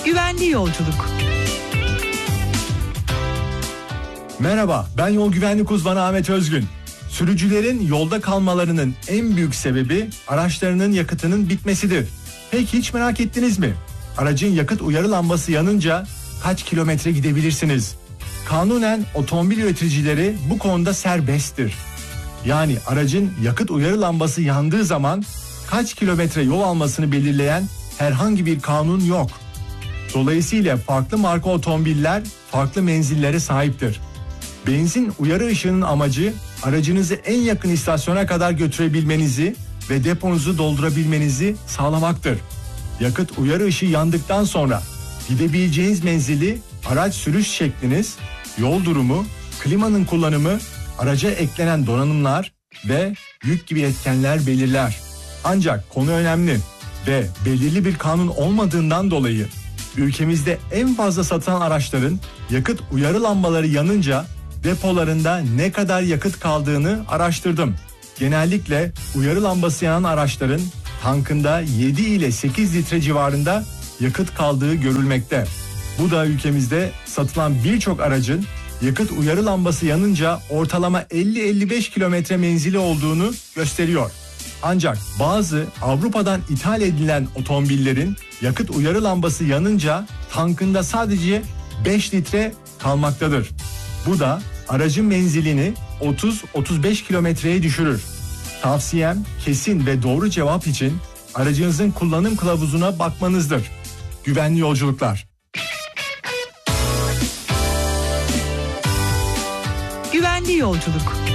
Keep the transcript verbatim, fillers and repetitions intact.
Güvenli yolculuk. Merhaba, ben yol güvenlik uzmanı Ahmet Özgün. Sürücülerin yolda kalmalarının en büyük sebebi araçlarının yakıtının bitmesidir. Peki hiç merak ettiniz mi? Aracın yakıt uyarı lambası yanınca kaç kilometre gidebilirsiniz? Kanunen otomobil üreticileri bu konuda serbesttir. Yani aracın yakıt uyarı lambası yandığı zaman kaç kilometre yol almasını belirleyen herhangi bir kanun yok. Dolayısıyla farklı marka otomobiller farklı menzillere sahiptir. Benzin uyarı ışığının amacı aracınızı en yakın istasyona kadar götürebilmenizi ve deponuzu doldurabilmenizi sağlamaktır. Yakıt uyarı ışığı yandıktan sonra gidebileceğiniz menzili, araç sürüş şekliniz, yol durumu, klimanın kullanımı, araca eklenen donanımlar ve yük gibi etkenler belirler. Ancak konu önemli ve belirli bir kanun olmadığından dolayı ülkemizde en fazla satılan araçların yakıt uyarı lambaları yanınca depolarında ne kadar yakıt kaldığını araştırdım. Genellikle uyarı lambası yanan araçların tankında yedi ile sekiz litre civarında yakıt kaldığı görülmekte. Bu da ülkemizde satılan birçok aracın yakıt uyarı lambası yanınca ortalama elli elli beş kilometre menzili olduğunu gösteriyor. Ancak bazı Avrupa'dan ithal edilen otomobillerin yakıt uyarı lambası yanınca tankında sadece beş litre kalmaktadır. Bu da aracın menzilini otuz otuz beş kilometreye düşürür. Tavsiyem kesin ve doğru cevap için aracınızın kullanım kılavuzuna bakmanızdır. Güvenli yolculuklar. Güvenli yolculuk.